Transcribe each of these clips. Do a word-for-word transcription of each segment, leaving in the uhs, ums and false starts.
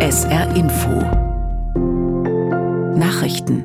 S R Info Nachrichten.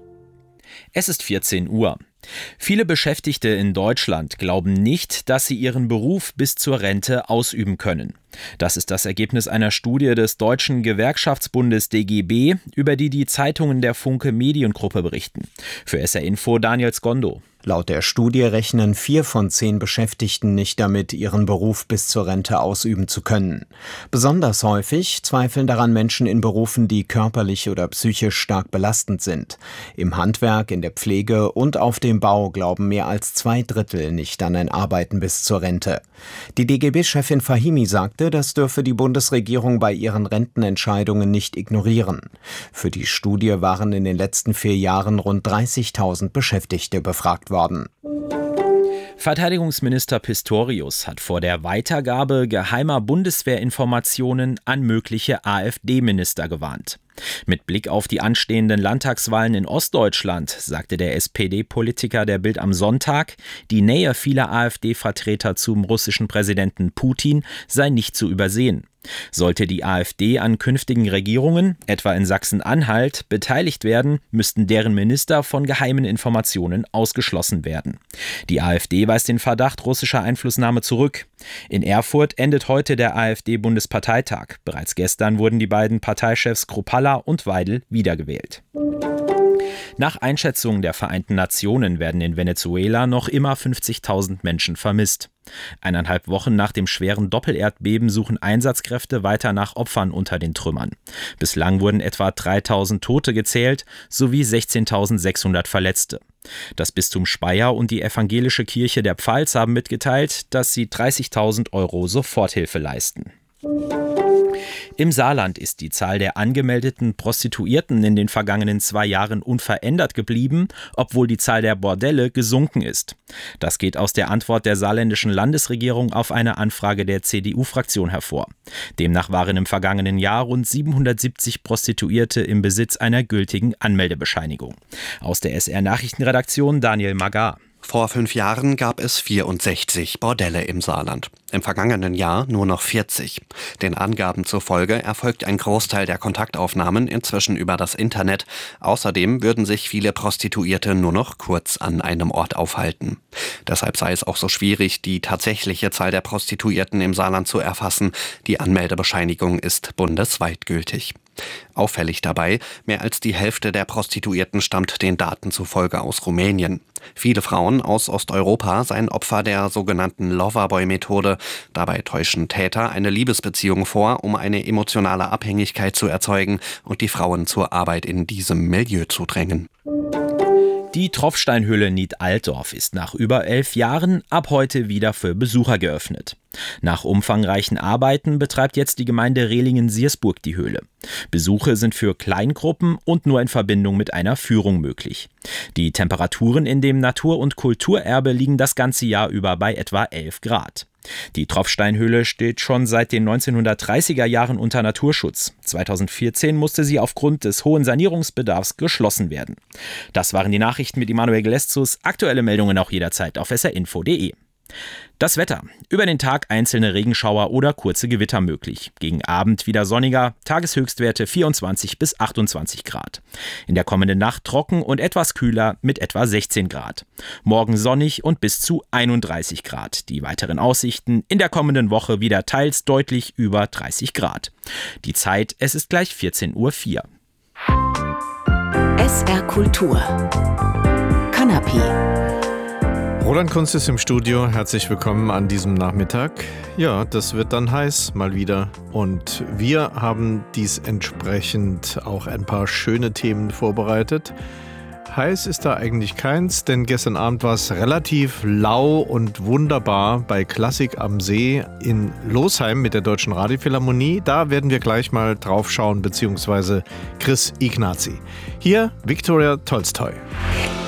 Es ist vierzehn Uhr. Viele Beschäftigte in Deutschland glauben nicht, dass sie ihren Beruf bis zur Rente ausüben können. Das ist das Ergebnis einer Studie des Deutschen Gewerkschaftsbundes D G B, über die die Zeitungen der Funke Mediengruppe berichten. Für S R Info Daniel Skondo. Laut der Studie rechnen vier von zehn Beschäftigten nicht damit, ihren Beruf bis zur Rente ausüben zu können. Besonders häufig zweifeln daran Menschen in Berufen, die körperlich oder psychisch stark belastend sind. Im Handwerk, in der Pflege und auf dem Bau glauben mehr als zwei Drittel nicht an ein Arbeiten bis zur Rente. Die D G B-Chefin Fahimi sagte, das dürfe die Bundesregierung bei ihren Rentenentscheidungen nicht ignorieren. Für die Studie waren in den letzten vier Jahren rund dreißigtausend Beschäftigte befragt worden. Verteidigungsminister Pistorius hat vor der Weitergabe geheimer Bundeswehrinformationen an mögliche AfD-Minister gewarnt. Mit Blick auf die anstehenden Landtagswahlen in Ostdeutschland sagte der S P D-Politiker der Bild am Sonntag, die Nähe vieler AfD-Vertreter zum russischen Präsidenten Putin sei nicht zu übersehen. Sollte die AfD an künftigen Regierungen, etwa in Sachsen-Anhalt, beteiligt werden, müssten deren Minister von geheimen Informationen ausgeschlossen werden. Die AfD weist den Verdacht russischer Einflussnahme zurück. In Erfurt endet heute der AfD-Bundesparteitag. Bereits gestern wurden die beiden Parteichefs Kruppalla und Weidel wiedergewählt. Nach Einschätzung der Vereinten Nationen werden in Venezuela noch immer fünfzigtausend Menschen vermisst. Eineinhalb Wochen nach dem schweren Doppelerdbeben suchen Einsatzkräfte weiter nach Opfern unter den Trümmern. Bislang wurden etwa dreitausend Tote gezählt sowie sechzehntausendsechshundert Verletzte. Das Bistum Speyer und die Evangelische Kirche der Pfalz haben mitgeteilt, dass sie dreißigtausend Euro Soforthilfe leisten. Im Saarland ist die Zahl der angemeldeten Prostituierten in den vergangenen zwei Jahren unverändert geblieben, obwohl die Zahl der Bordelle gesunken ist. Das geht aus der Antwort der saarländischen Landesregierung auf eine Anfrage der C D U-Fraktion hervor. Demnach waren im vergangenen Jahr rund siebenhundertsiebzig Prostituierte im Besitz einer gültigen Anmeldebescheinigung. Aus der S R-Nachrichtenredaktion Daniel Magar. Vor fünf Jahren gab es vierundsechzig Bordelle im Saarland. Im vergangenen Jahr nur noch vierzig. Den Angaben zufolge erfolgt ein Großteil der Kontaktaufnahmen inzwischen über das Internet. Außerdem würden sich viele Prostituierte nur noch kurz an einem Ort aufhalten. Deshalb sei es auch so schwierig, die tatsächliche Zahl der Prostituierten im Saarland zu erfassen. Die Anmeldebescheinigung ist bundesweit gültig. Auffällig dabei, mehr als die Hälfte der Prostituierten stammt den Daten zufolge aus Rumänien. Viele Frauen aus Osteuropa seien Opfer der sogenannten Loverboy-Methode. Dabei täuschen Täter eine Liebesbeziehung vor, um eine emotionale Abhängigkeit zu erzeugen und die Frauen zur Arbeit in diesem Milieu zu drängen. Die Tropfsteinhöhle Nied-Altdorf ist nach über elf Jahren ab heute wieder für Besucher geöffnet. Nach umfangreichen Arbeiten betreibt jetzt die Gemeinde Rehlingen-Siersburg die Höhle. Besuche sind für Kleingruppen und nur in Verbindung mit einer Führung möglich. Die Temperaturen in dem Natur- und Kulturerbe liegen das ganze Jahr über bei etwa elf Grad. Die Tropfsteinhöhle steht schon seit den neunzehnhundertdreißiger Jahren unter Naturschutz. zweitausendvierzehn musste sie aufgrund des hohen Sanierungsbedarfs geschlossen werden. Das waren die Nachrichten mit Immanuel Gleszus. Aktuelle Meldungen auch jederzeit auf s r info punkt d e. Das Wetter. Über den Tag einzelne Regenschauer oder kurze Gewitter möglich. Gegen Abend wieder sonniger, Tageshöchstwerte vierundzwanzig bis achtundzwanzig Grad. In der kommenden Nacht trocken und etwas kühler mit etwa sechzehn Grad. Morgen sonnig und bis zu einunddreißig Grad. Die weiteren Aussichten in der kommenden Woche wieder teils deutlich über dreißig Grad. Die Zeit, es ist gleich vierzehn Uhr vier. S R Kultur Kanapé. Roland Kunz ist im Studio. Herzlich willkommen an diesem Nachmittag. Ja, das wird dann heiß mal wieder. Und wir haben dies entsprechend auch ein paar schöne Themen vorbereitet. Heiß ist da eigentlich keins, denn gestern Abend war es relativ lau und wunderbar bei Klassik am See in Losheim mit der Deutschen Radiophilharmonie. Da werden wir gleich mal drauf schauen, beziehungsweise Chris Ignazi. Hier Viktoria Tolstoi.